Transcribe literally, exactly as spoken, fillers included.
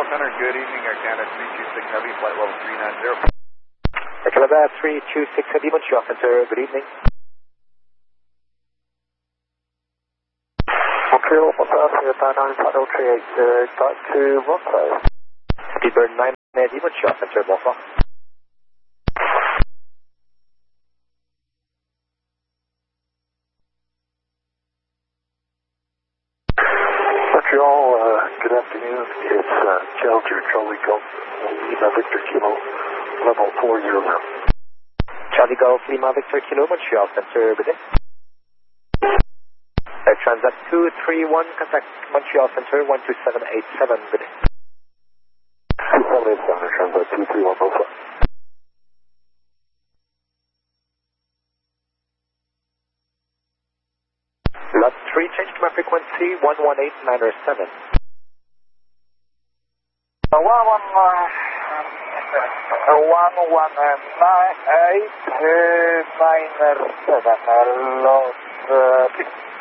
Control Center, good evening, Air Canada three two six Heavy, flight level three nine zero. Air Canada three two six Heavy, Montreal Center, good evening. Montreal, Montreal, nine five three eight, start to Montreal. Speedbird nine Heavy, Montreal Center, bonsoir. Montreal, uh, good afternoon. It's uh, Challenger Charlie Golf, Lima Victor Kilo, level four zero zero. Charlie Golf, Lima Victor Kilo, Montreal Center, good day. Air Transat two three one, contact Montreal Center, one two seven eight seven, good day. two seven eight seven, Air Transat two three one, bonsoir. Lot three, change to my frequency, one one eight nine seven. one one nine eight nine seven, hello, uh,